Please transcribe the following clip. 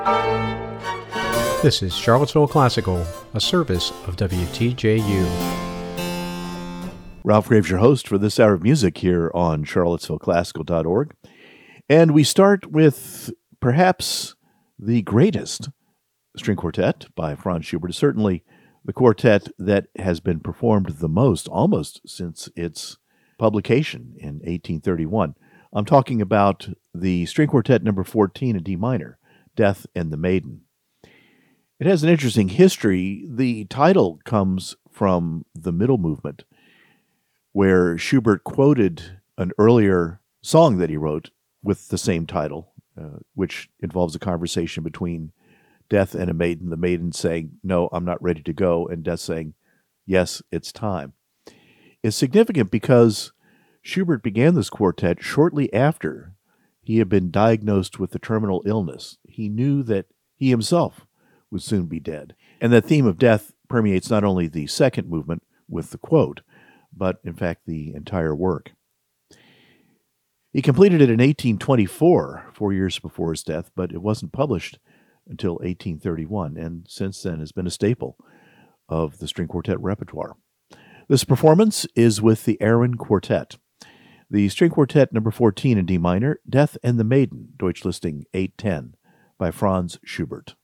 This is Charlottesville Classical, a service of WTJU. Ralph Graves, your host for this hour of music here on charlottesvilleclassical.org. And we start with perhaps the greatest string quartet by Franz Schubert, certainly the quartet that has been performed the most, almost since its publication in 1831. I'm talking about the string quartet number 14 in D minor, Death and the Maiden. It has an interesting history. The title comes from the middle movement, where Schubert quoted an earlier song that he wrote with the same title, which involves a conversation between Death and a maiden, the maiden saying, "No, I'm not ready to go," and Death saying, "Yes, it's time." It's significant because Schubert began this quartet shortly after he had been diagnosed with a terminal illness. He knew that he himself would soon be dead. And that theme of death permeates not only the second movement with the quote, but in fact the entire work. He completed it in 1824, 4 years before his death, but it wasn't published until 1831, and since then has been a staple of the string quartet repertoire. This performance is with the Aaron Quartet. The string quartet number 14 in D minor, Death and the Maiden, Deutsch listing 810, by Franz Schubert.